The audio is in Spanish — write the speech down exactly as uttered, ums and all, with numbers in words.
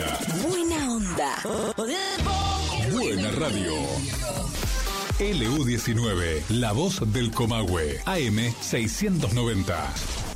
música. Buena onda. Buena radio. L U diecinueve, la voz del Comahue. A M seiscientos noventa.